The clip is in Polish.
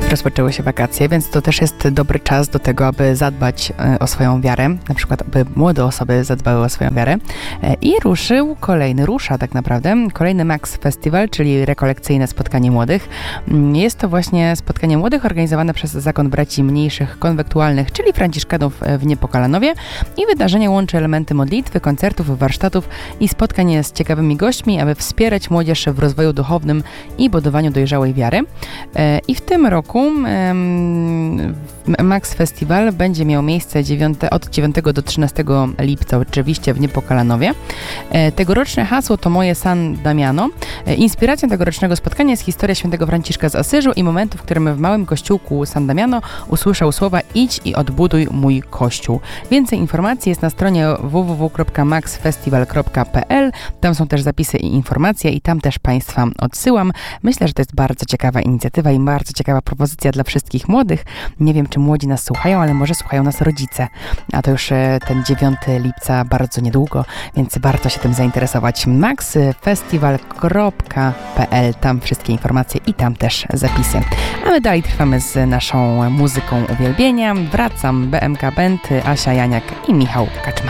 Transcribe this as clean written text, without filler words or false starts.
Rozpoczęły się wakacje, więc to też jest dobry czas do tego, aby zadbać o swoją wiarę, na przykład aby młode osoby zadbały o swoją wiarę. I rusza tak naprawdę kolejny Max Festival, czyli rekolekcyjne spotkanie młodych. Jest to właśnie spotkanie młodych organizowane przez Zakon Braci Mniejszych Konwektualnych, czyli Franciszkanów w Niepokalanowie, i wydarzenie łączy elementy modlitwy, koncertów, warsztatów i spotkań z ciekawymi gośćmi, aby wspierać młodzież w rozwoju duchownym i budowaniu dojrzałej wiary. I w tym roku Max Festival będzie miał miejsce od 9 do 13 lipca, oczywiście w Niepokalanowie. Tegoroczne hasło to Moje San Damiano. Inspiracją tegorocznego spotkania jest historia świętego Franciszka z Asyżu i momentu, w którym w małym kościółku San Damiano usłyszał słowa: idź i odbuduj mój kościół. Więcej informacji jest na stronie www.maxfestival.pl. Tam są też zapisy i informacje i tam też Państwa odsyłam. Myślę, że to jest bardzo ciekawa inicjatywa i bardzo ciekawa propozycja dla wszystkich młodych. Nie wiem, czy młodzi nas słuchają, ale może słuchają nas rodzice. A to już ten 9 lipca bardzo niedługo, więc warto się tym zainteresować. maxfestival.pl, tam wszystkie informacje i tam też zapisy. A my dalej trwamy z naszą muzyką uwielbienia. Wracam, BMK Band, Asia Janiak i Michał Kaczmarczyk.